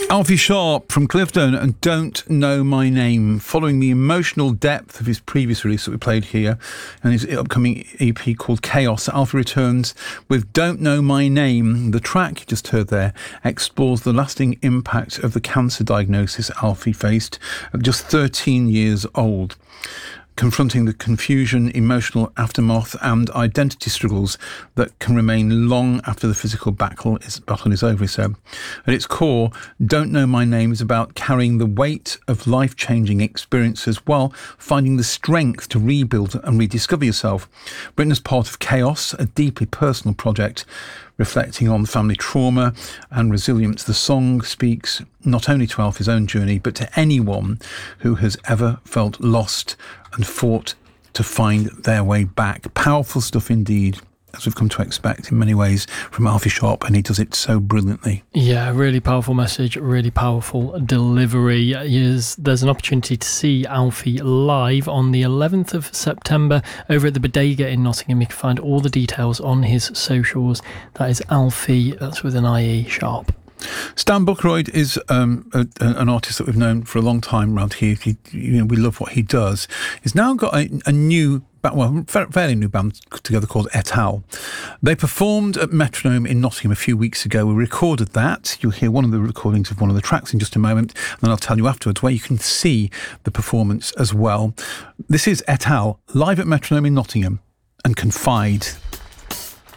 Alfie Sharp from Clifton and Don't Know My Name, following the emotional depth of his previous release that we played here and his upcoming EP called Chaos. Alfie returns with Don't Know My Name. The track you just heard there explores the lasting impact of the cancer diagnosis Alfie faced at just 13 years old, confronting the confusion, emotional aftermath and identity struggles that can remain long after the physical battle is over, he said. At its core, Don't Know My Name is about carrying the weight of life-changing experiences while finding the strength to rebuild and rediscover yourself. Written as part of Chaos, a deeply personal project reflecting on family trauma and resilience, the song speaks not only to Alfie's own journey, but to anyone who has ever felt lost and fought to find their way back. Powerful stuff indeed, as we've come to expect in many ways from Alfie Sharp, and he does it so brilliantly. Yeah, really powerful message, really powerful delivery. There's an opportunity to see Alfie live on the 11th of September over at the Bodega in Nottingham. You can find all the details on his socials. That is Alfie, that's with an IE, Sharp. Stan Buckroyd is an artist that we've known for a long time around here. We love what he does. He's now got a new, fairly new band together called Et Al. They performed at Metronome in Nottingham a few weeks ago. We recorded that. You'll hear one of the recordings of one of the tracks in just a moment, and then I'll tell you afterwards where you can see the performance as well. This is Et Al, live at Metronome in Nottingham, and Confide.